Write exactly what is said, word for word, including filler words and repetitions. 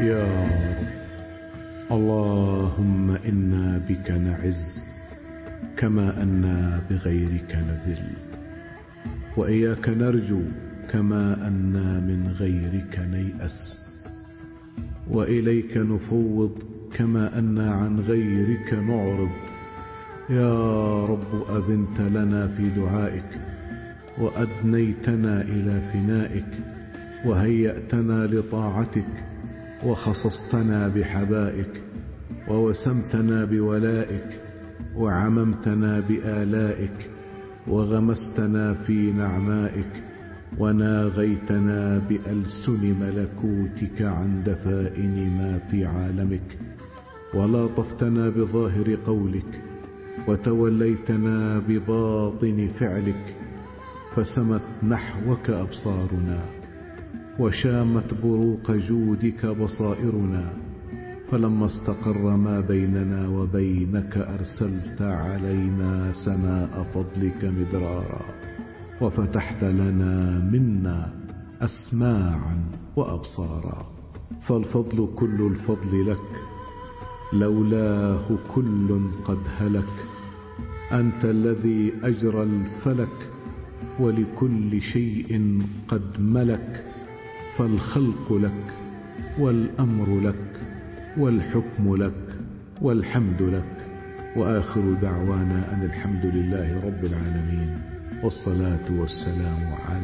يا رب. اللهم إنا بك نعز كما أنا بغيرك نذل، وإياك نرجو كما أنا من غيرك نيأس، وإليك نفوض كما أنا عن غيرك نعرض. يا رب أذنت لنا في دعائك، وأدنيتنا إلى فنائك، وهيأتنا لطاعتك، وخصصتنا بحبائك، ووسمتنا بولائك، وعممتنا بآلائك، وغمستنا في نعمائك، وناغيتنا بألسن ملكوتك عن دفائن ما في عالمك، ولاطفتنا بظاهر قولك، وتوليتنا بباطن فعلك، فسمت نحوك أبصارنا، وشامت بروق جودك بصائرنا، فلما استقر ما بيننا وبينك أرسلت علينا سماء فضلك مدرارا، وفتحت لنا منا أسماعا وأبصارا. فالفضل كل الفضل لك، لولاه كل قد هلك. أنت الذي أجرى الفلك، ولكل شيء قد ملك. فالخلق لك، والأمر لك، والحكم لك، والحمد لك. وآخر دعوانا أن الحمد لله رب العالمين، والصلاة والسلام على